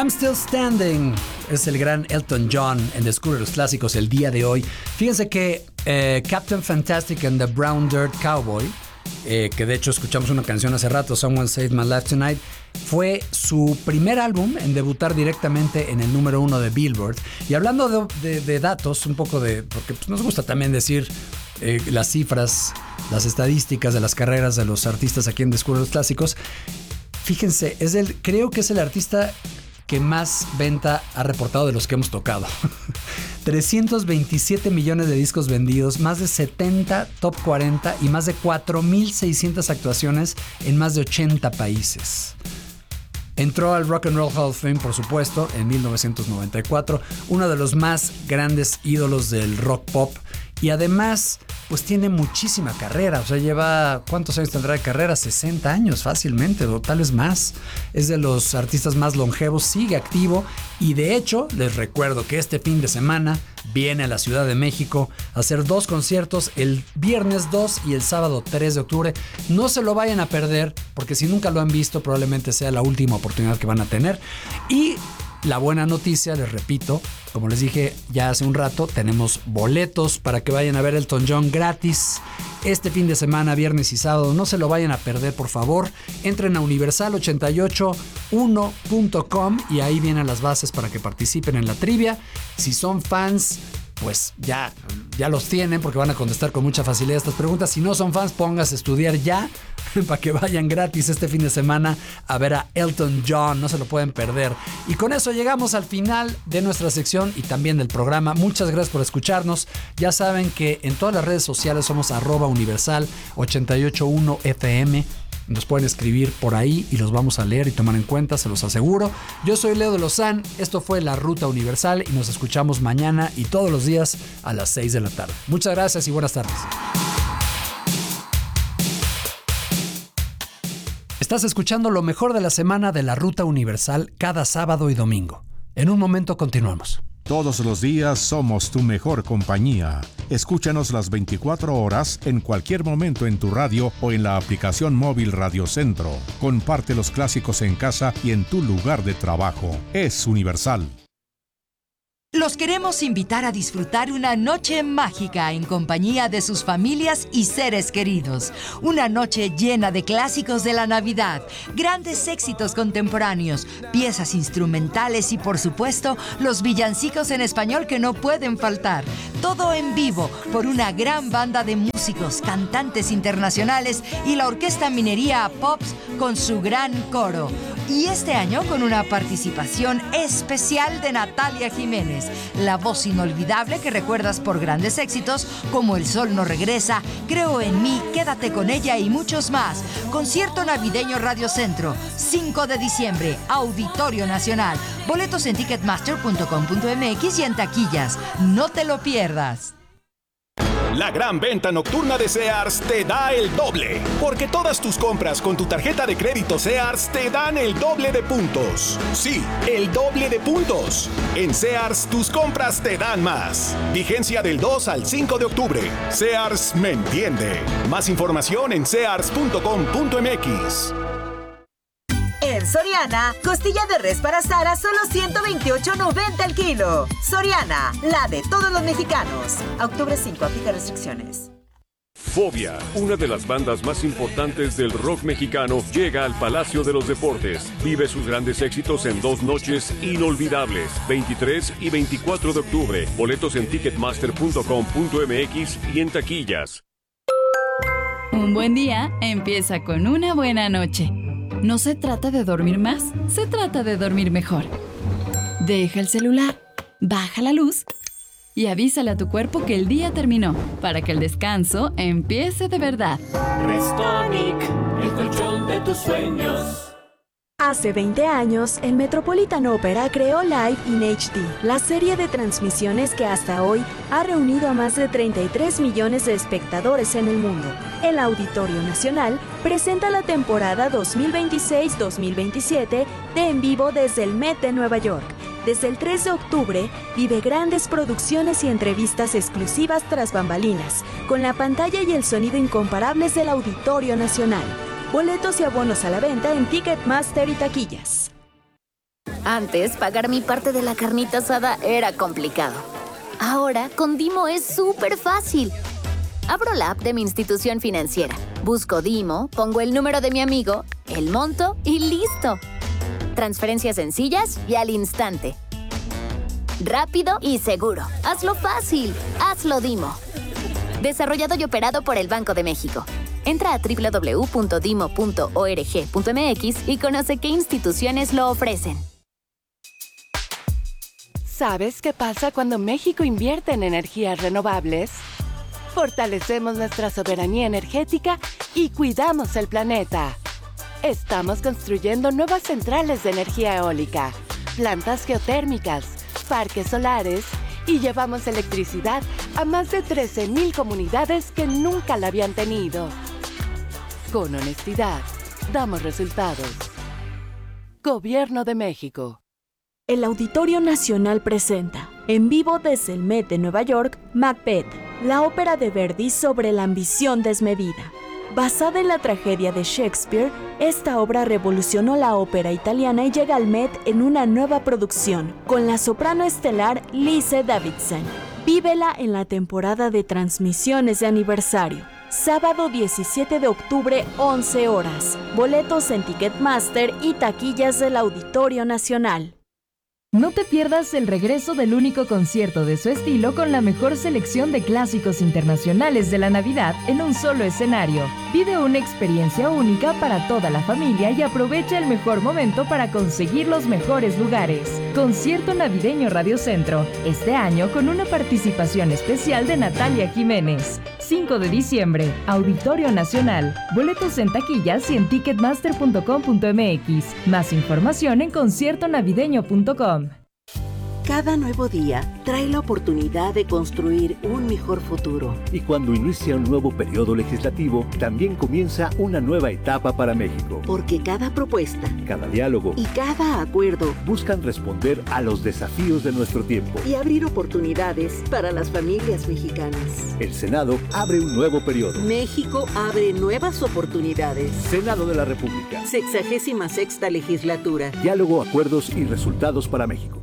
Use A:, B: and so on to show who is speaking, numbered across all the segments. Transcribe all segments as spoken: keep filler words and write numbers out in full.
A: I'm Still Standing. Es el gran Elton John en Descubre los Clásicos el día de hoy. Fíjense que eh, Captain Fantastic and the Brown Dirt Cowboy, eh, que de hecho escuchamos una canción hace rato, Someone Saved My Life Tonight, fue su primer álbum en debutar directamente en el número uno de Billboard. Y hablando de, de, de datos, un poco de... porque pues, nos gusta también decir eh, las cifras, las estadísticas de las carreras de los artistas aquí en Descubre los Clásicos. Fíjense, es el, creo que es el artista que más venta ha reportado de los que hemos tocado. trescientos veintisiete millones de discos vendidos, más de setenta top cuarenta y más de cuatro mil seiscientas actuaciones en más de ochenta países. Entró al Rock and Roll Hall of Fame, por supuesto, en mil novecientos noventa y cuatro, uno de los más grandes ídolos del rock pop, y además pues tiene muchísima carrera. O sea, lleva... ¿cuántos años tendrá de carrera? sesenta años fácilmente, o tal vez más. Es de los artistas más longevos, sigue activo, y de hecho les recuerdo que este fin de semana viene a la Ciudad de México a hacer dos conciertos, el viernes dos y el sábado tres de octubre. No se lo vayan a perder, porque si nunca lo han visto probablemente sea la última oportunidad que van a tener. Y la buena noticia, les repito, como les dije ya hace un rato, tenemos boletos para que vayan a ver Elton John gratis este fin de semana, viernes y sábado. No se lo vayan a perder, por favor. Entren a universal ochenta y ocho uno punto com y ahí vienen las bases para que participen en la trivia. Si son fans, pues ya, ya los tienen, porque van a contestar con mucha facilidad estas preguntas. Si no son fans, pónganse a estudiar ya para que vayan gratis este fin de semana a ver a Elton John. No se lo pueden perder. Y con eso llegamos al final de nuestra sección y también del programa. Muchas gracias por escucharnos. Ya saben que en todas las redes sociales somos arroba universal ochenta y ocho uno F M. Nos pueden escribir por ahí y los vamos a leer y tomar en cuenta, se los aseguro. Yo soy Leo de Lozán, esto fue La Ruta Universal y nos escuchamos mañana y todos los días a las seis de la tarde. Muchas gracias y buenas tardes. Estás escuchando lo mejor de la semana de La Ruta Universal cada sábado y domingo. En un momento continuamos.
B: Todos los días somos tu mejor compañía. Escúchanos las veinticuatro horas en cualquier momento en tu radio o en la aplicación móvil Radio Centro. Comparte los clásicos en casa y en tu lugar de trabajo. Es Universal.
C: Los queremos invitar a disfrutar una noche mágica en compañía de sus familias y seres queridos. Una noche llena de clásicos de la Navidad, grandes éxitos contemporáneos, piezas instrumentales y, por supuesto, los villancicos en español que no pueden faltar. Todo en vivo por una gran banda de músicos, cantantes internacionales y la Orquesta Minería Pops con su gran coro. Y este año con una participación especial de Natalia Jiménez, la voz inolvidable que recuerdas por grandes éxitos como El Sol No Regresa, Creo en Mí, Quédate con Ella y muchos más. Concierto navideño Radio Centro, cinco de diciembre, Auditorio Nacional. Boletos en ticketmaster punto com punto m x y en taquillas. No te lo pierdas.
D: La gran venta nocturna de Sears te da el doble, porque todas tus compras con tu tarjeta de crédito Sears te dan el doble de puntos. Sí, el doble de puntos. En Sears, tus compras te dan más. Vigencia del dos al cinco de octubre. Sears me entiende. Más información en sears punto com punto m x.
E: En Soriana, costilla de res para asar a solo ciento veintiocho noventa el kilo. Soriana, la de todos los mexicanos. A octubre cinco, aplica restricciones.
F: Fobia, una de las bandas más importantes del rock mexicano, llega al Palacio de los Deportes. Vive sus grandes éxitos en dos noches inolvidables, veintitrés y veinticuatro de octubre. Boletos en ticketmaster punto com punto m x y en taquillas.
G: Un buen día empieza con una buena noche. No se trata de dormir más, se trata de dormir mejor. Deja el celular, baja la luz y avísale a tu cuerpo que el día terminó, para que el descanso empiece de verdad.
H: Restonic, el colchón de tus sueños.
I: Hace veinte años, el Metropolitan Opera creó Live in H D, la serie de transmisiones que hasta hoy ha reunido a más de treinta y tres millones de espectadores en el mundo. El Auditorio Nacional presenta la temporada dos mil veintiséis dos mil veintisiete de En Vivo desde el Met de Nueva York. Desde el tres de octubre, vive grandes producciones y entrevistas exclusivas tras bambalinas, con la pantalla y el sonido incomparables del Auditorio Nacional. Boletos y abonos a la venta en Ticketmaster y taquillas.
J: Antes, pagar mi parte de la carnita asada era complicado. Ahora, con Dimo es súper fácil. Abro la app de mi institución financiera, busco Dimo, pongo el número de mi amigo, el monto y ¡listo! Transferencias sencillas y al instante. Rápido y seguro. Hazlo fácil. Hazlo Dimo. Desarrollado y operado por el Banco de México. Entra a doble u doble u doble u punto dimo punto org punto m x y conoce qué instituciones lo ofrecen.
K: ¿Sabes qué pasa cuando México invierte en energías renovables? Fortalecemos nuestra soberanía energética y cuidamos el planeta. Estamos construyendo nuevas centrales de energía eólica, plantas geotérmicas, parques solares y llevamos electricidad a más de trece mil comunidades que nunca la habían tenido. Con honestidad, damos resultados. Gobierno de México.
I: El Auditorio Nacional presenta, en vivo desde el Met de Nueva York, Macbeth, la ópera de Verdi sobre la ambición desmedida. Basada en la tragedia de Shakespeare, esta obra revolucionó la ópera italiana y llega al Met en una nueva producción, con la soprano estelar Lise Davidsen. Vívela en la temporada de transmisiones de aniversario. Sábado diecisiete de octubre, once horas. Boletos en Ticketmaster y taquillas del Auditorio Nacional.
L: No te pierdas el regreso del único concierto de su estilo con la mejor selección de clásicos internacionales de la Navidad en un solo escenario. Vive una experiencia única para toda la familia y aprovecha el mejor momento para conseguir los mejores lugares. Concierto Navideño Radio Centro, este año con una participación especial de Natalia Jiménez. cinco de diciembre, Auditorio Nacional. Boletos en taquillas y en ticketmaster punto com punto m x. Más información en concierto navideño punto com.
M: Cada nuevo día trae la oportunidad de construir un mejor futuro.
N: Y cuando inicia un nuevo periodo legislativo, también comienza una nueva etapa para México.
M: Porque cada propuesta,
N: cada diálogo
M: y cada acuerdo
N: buscan responder a los desafíos de nuestro tiempo
M: y abrir oportunidades para las familias mexicanas.
N: El Senado abre un nuevo periodo.
M: México abre nuevas oportunidades.
N: Senado de la República.
M: Sexagésima sexta legislatura.
N: Diálogo, acuerdos y resultados para México.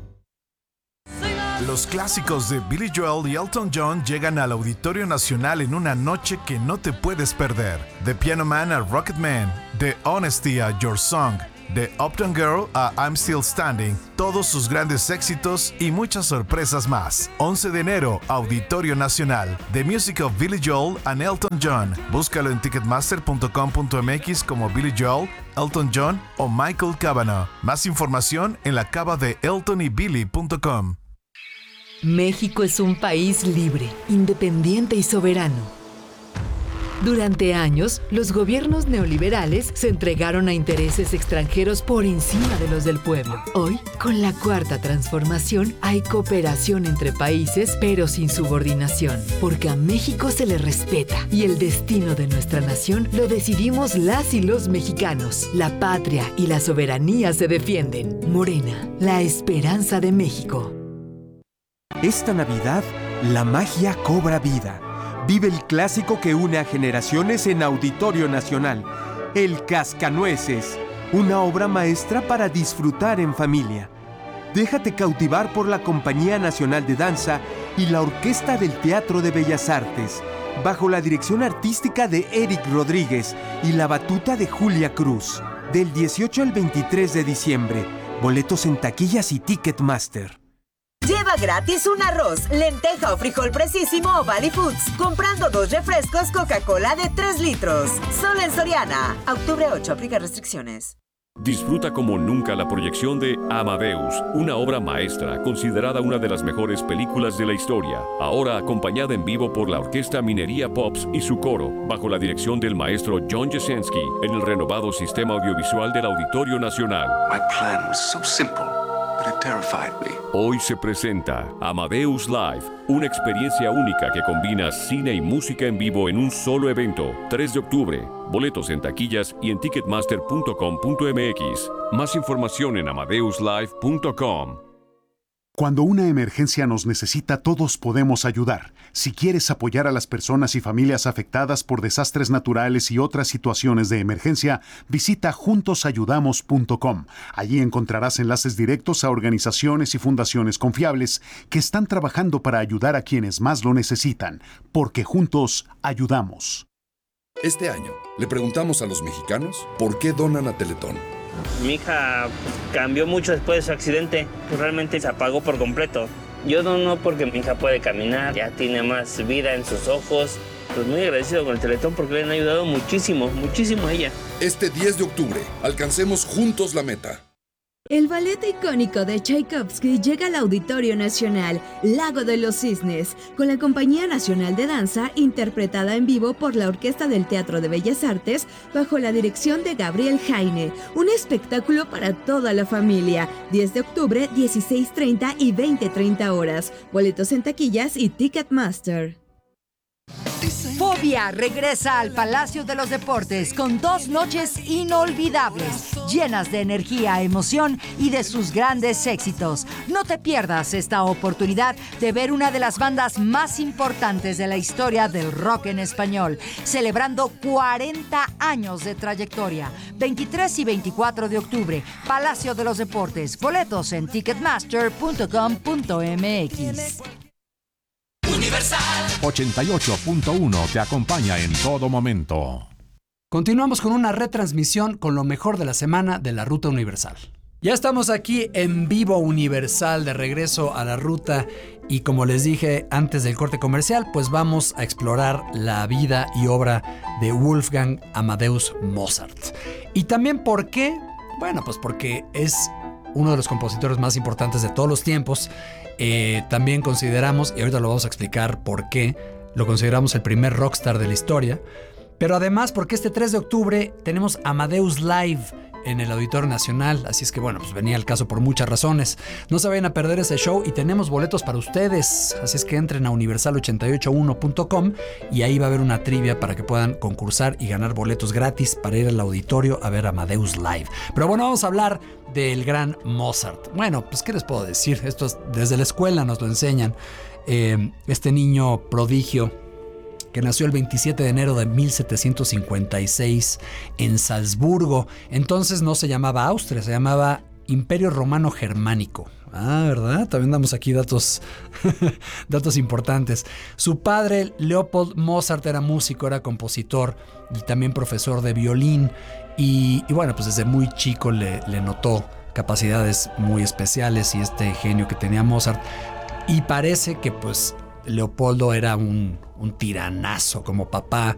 O: Los clásicos de Billy Joel y Elton John llegan al Auditorio Nacional en una noche que no te puedes perder. De Piano Man a Rocket Man, de Honesty a Your Song, de Uptown Girl a I'm Still Standing, todos sus grandes éxitos y muchas sorpresas más. once de enero, Auditorio Nacional. The Music of Billy Joel and Elton John. Búscalo en ticketmaster punto com punto m x como Billy Joel, Elton John o Michael Cavanaugh. Más información en la cava de elton y billy punto com.
P: México es un país libre, independiente y soberano. Durante años, los gobiernos neoliberales se entregaron a intereses extranjeros por encima de los del pueblo. Hoy, con la cuarta transformación, hay cooperación entre países, pero sin subordinación, porque a México se le respeta y el destino de nuestra nación lo decidimos las y los mexicanos. La patria y la soberanía se defienden. Morena, la esperanza de México.
Q: Esta Navidad, la magia cobra vida. Vive el clásico que une a generaciones en Auditorio Nacional, El Cascanueces, una obra maestra para disfrutar en familia. Déjate cautivar por la Compañía Nacional de Danza y la Orquesta del Teatro de Bellas Artes, bajo la dirección artística de Eric Rodríguez y la batuta de Julia Cruz. Del dieciocho al veintitrés de diciembre, boletos en taquillas y Ticketmaster.
E: Lleva gratis un arroz, lenteja o frijol precisísimo o Valley Foods, comprando dos refrescos Coca-Cola de tres litros. Solo en Soriana. Octubre ocho, aplica restricciones.
F: Disfruta como nunca la proyección de Amadeus, una obra maestra considerada una de las mejores películas de la historia, ahora acompañada en vivo por la Orquesta Minería Pops y su coro, bajo la dirección del maestro John Jasenski, en el renovado sistema audiovisual del Auditorio Nacional.
R: My plan was so simple, but it terrified me.
F: Hoy se presenta Amadeus Live, una experiencia única que combina cine y música en vivo en un solo evento. tres de octubre. Boletos en taquillas y en ticketmaster punto com punto m x. Más información en amadeus live punto com.
S: Cuando una emergencia nos necesita, todos podemos ayudar. Si quieres apoyar a las personas y familias afectadas por desastres naturales y otras situaciones de emergencia, visita juntos ayudamos punto com. Allí encontrarás enlaces directos a organizaciones y fundaciones confiables que están trabajando para ayudar a quienes más lo necesitan, porque juntos ayudamos.
T: Este año, le preguntamos a los mexicanos por qué donan a Teletón.
U: Mi hija cambió mucho después de su accidente, pues realmente se apagó por completo. Yo dono porque mi hija puede caminar, ya tiene más vida en sus ojos. Pues muy agradecido con el Teletón porque le han ayudado muchísimo, muchísimo a ella.
T: Este diez de octubre, alcancemos juntos la meta.
V: El ballet icónico de Tchaikovsky llega al Auditorio Nacional Lago de los Cisnes, con la Compañía Nacional de Danza interpretada en vivo por la Orquesta del Teatro de Bellas Artes bajo la dirección de Gabriel Jaine. Un espectáculo para toda la familia. diez de octubre, dieciséis treinta y veinte treinta horas. Boletos en taquillas y Ticketmaster.
C: Fobia regresa al Palacio de los Deportes con dos noches inolvidables, llenas de energía, emoción y de sus grandes éxitos. No te pierdas esta oportunidad de ver una de las bandas más importantes de la historia del rock en español, celebrando cuarenta años de trayectoria. veintitrés y veinticuatro de octubre, Palacio de los Deportes. Boletos en ticketmaster punto com punto m x.
B: ochenta y ocho punto uno te acompaña en todo momento.
A: Continuamos con una retransmisión con lo mejor de la semana de la Ruta Universal. Ya estamos aquí en vivo Universal, de regreso a la ruta, y como les dije antes del corte comercial, pues vamos a explorar la vida y obra de Wolfgang Amadeus Mozart. Y también ¿por qué? Bueno, pues porque es uno de los compositores más importantes de todos los tiempos. Eh, también consideramos, y ahorita lo vamos a explicar por qué, lo consideramos el primer rockstar de la historia, pero además porque este tres de octubre tenemos Amadeus Live en el Auditorio Nacional, así es que bueno, pues venía el caso por muchas razones. No se vayan a perder ese show y tenemos boletos para ustedes, así es que entren a universal ochenta y ocho uno punto com y ahí va a haber una trivia para que puedan concursar y ganar boletos gratis para ir al auditorio a ver Amadeus Live. Pero bueno, vamos a hablar del gran Mozart. Bueno, pues ¿qué les puedo decir? Esto es, desde la escuela nos lo enseñan. Eh, este niño prodigio que nació el veintisiete de enero de mil setecientos cincuenta y seis en Salzburgo. Entonces no se llamaba Austria, se llamaba Imperio Romano Germánico. Ah, ¿verdad? También damos aquí datos, datos importantes. Su padre, Leopold Mozart, era músico, era compositor y también profesor de violín. Y, y bueno, pues desde muy chico le, le notó capacidades muy especiales y este genio que tenía Mozart. Y parece que pues Leopoldo era un, un tiranazo como papá.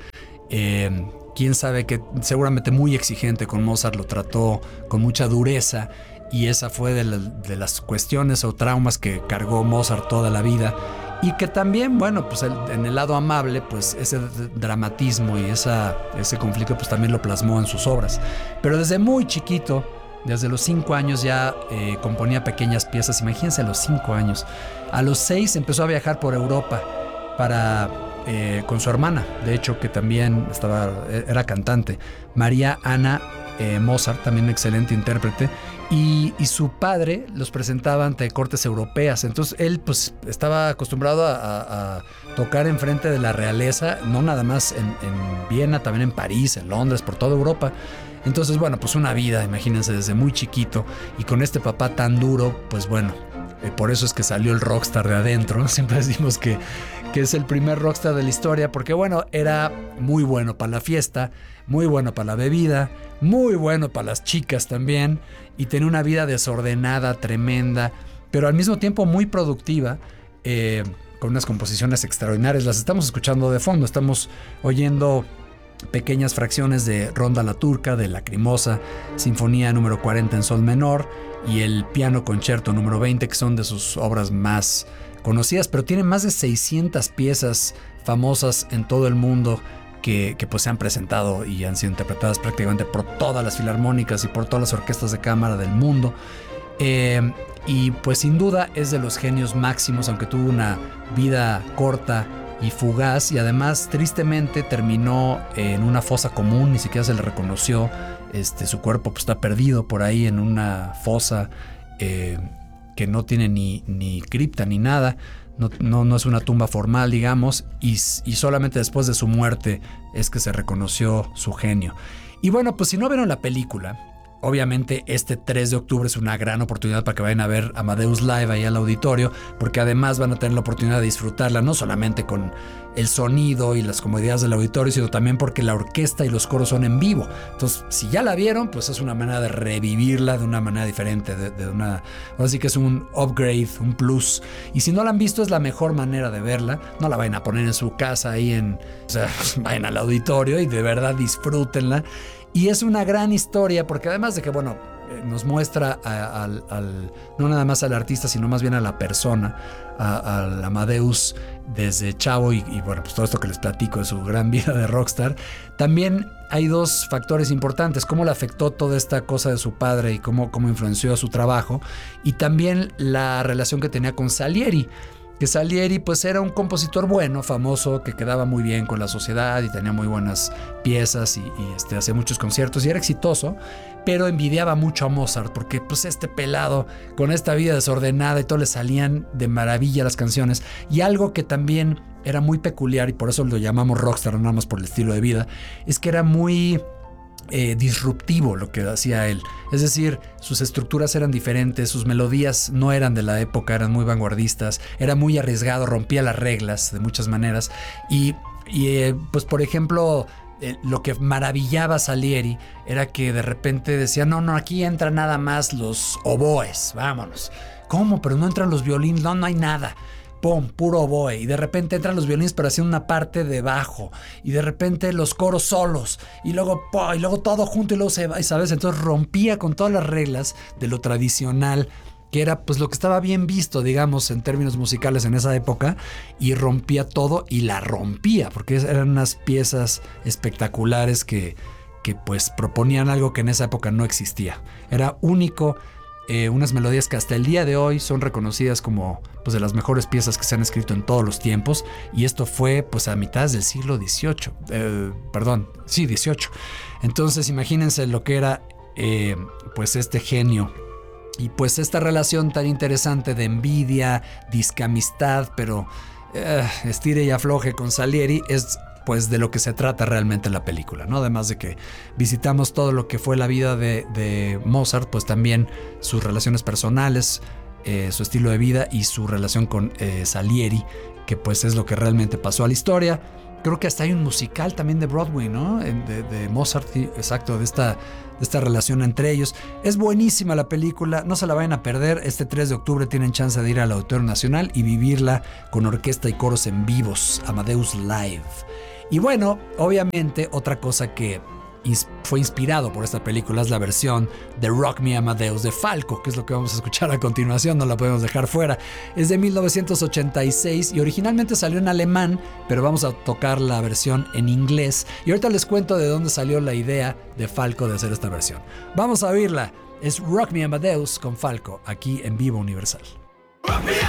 A: Eh, quién sabe que seguramente muy exigente con Mozart, lo trató con mucha dureza. Y esa fue de, la, de las cuestiones o traumas que cargó Mozart toda la vida. Y que también, bueno, pues el, en el lado amable, pues ese dramatismo y esa, ese conflicto pues también lo plasmó en sus obras. Pero desde muy chiquito, desde los cinco años ya eh, componía pequeñas piezas. Imagínense, a los cinco años. A los seis empezó a viajar por Europa para, eh, con su hermana, de hecho, que también estaba, era cantante, María Ana eh, Mozart, también excelente intérprete. Y, y su padre los presentaba ante cortes europeas. Entonces él pues estaba acostumbrado a, a, a tocar enfrente de la realeza, no nada más en, en Viena, también en París, en Londres, por toda Europa. Entonces, bueno, pues una vida, imagínense, desde muy chiquito. Y con este papá tan duro, pues bueno, eh, por eso es que salió el rockstar de adentro. Siempre decimos que, que es el primer rockstar de la historia, porque bueno, era muy bueno para la fiesta, muy bueno para la bebida, muy bueno para las chicas también, y tenía una vida desordenada, tremenda, pero al mismo tiempo muy productiva, eh, con unas composiciones extraordinarias. Las estamos escuchando de fondo, estamos oyendo pequeñas fracciones de Ronda la Turca, de Lacrimosa, Sinfonía número cuarenta en sol menor y el Piano Concerto número veinte, que son de sus obras más conocidas, pero tiene más de seiscientas piezas famosas en todo el mundo que, que pues se han presentado y han sido interpretadas prácticamente por todas las filarmónicas y por todas las orquestas de cámara del mundo. Eh, y pues sin duda es de los genios máximos, aunque tuvo una vida corta y fugaz, y además tristemente terminó en una fosa común, ni siquiera se le reconoció. Este, su cuerpo pues, está perdido por ahí en una fosa eh, que no tiene ni, ni cripta ni nada, no, no, no es una tumba formal, digamos, y, y solamente después de su muerte es que se reconoció su genio. Y bueno, pues si no vieron la película, obviamente este tres de octubre es una gran oportunidad para que vayan a ver Amadeus Live ahí al auditorio, porque además van a tener la oportunidad de disfrutarla no solamente con el sonido y las comodidades del auditorio, sino también porque la orquesta y los coros son en vivo. Entonces, si ya la vieron, pues es una manera de revivirla de una manera diferente, de, de una, así que es un upgrade, un plus. Y si no la han visto, es la mejor manera de verla. No la vayan a poner en su casa ahí en, o sea, vayan al auditorio y de verdad disfrútenla. Y es una gran historia porque además de que, bueno, eh, nos muestra a, al, al, no nada más al artista, sino más bien a la persona, al Amadeus desde chavo y, y bueno, pues todo esto que les platico de su gran vida de rockstar. También hay dos factores importantes, cómo le afectó toda esta cosa de su padre y cómo, cómo influenció a su trabajo, y también la relación que tenía con Salieri. Que Salieri pues era un compositor bueno, famoso, que quedaba muy bien con la sociedad y tenía muy buenas piezas y, y este, hacía muchos conciertos y era exitoso, pero envidiaba mucho a Mozart porque pues este pelado con esta vida desordenada y todo le salían de maravilla las canciones. Y algo que también era muy peculiar y por eso lo llamamos rockstar, nada más por el estilo de vida, es que era muy... Eh, disruptivo lo que hacía él, es decir, sus estructuras eran diferentes, sus melodías no eran de la época, eran muy vanguardistas, era muy arriesgado, rompía las reglas de muchas maneras y, y eh, pues por ejemplo eh, lo que maravillaba a Salieri era que de repente decía no, no, aquí entran nada más los oboes, vámonos. ¿Cómo? Pero no entran los violines, no, no hay nada. ¡Pum! Puro oboe. Y de repente entran los violines pero haciendo una parte de bajo. Y de repente los coros solos. Y luego, ¡pum! Y luego todo junto y luego se va. Y ¿sabes? Entonces rompía con todas las reglas de lo tradicional, que era pues lo que estaba bien visto, digamos, en términos musicales en esa época. Y rompía todo y la rompía. Porque eran unas piezas espectaculares que, que pues proponían algo que en esa época no existía. Era único. Eh, unas melodías que hasta el día de hoy son reconocidas como pues, de las mejores piezas que se han escrito en todos los tiempos, y esto fue pues a mitad del siglo dieciocho, eh, perdón, sí, dieciocho. Entonces imagínense lo que era eh, pues este genio y pues esta relación tan interesante de envidia, discamistad, pero eh, estire y afloje con Salieri es pues de lo que se trata realmente la película, ¿no? Además de que visitamos todo lo que fue la vida de, de Mozart, pues también sus relaciones personales, eh, su estilo de vida y su relación con eh, Salieri, que pues es lo que realmente pasó a la historia. Creo que hasta hay un musical también de Broadway, ¿no? De, de Mozart, exacto, de esta, de esta relación entre ellos. Es buenísima la película, no se la vayan a perder. Este tres de octubre tienen chance de ir al Auditorio Nacional y vivirla con orquesta y coros en vivos, Amadeus Live. Y bueno, obviamente otra cosa que ins- fue inspirado por esta película es la versión de Rock Me Amadeus de Falco, que es lo que vamos a escuchar a continuación, no la podemos dejar fuera. Es de mil novecientos ochenta y seis y originalmente salió en alemán, pero vamos a tocar la versión en inglés. Y ahorita les cuento de dónde salió la idea de Falco de hacer esta versión. Vamos a oírla, es Rock Me Amadeus con Falco, aquí en Vivo Universal. Rock me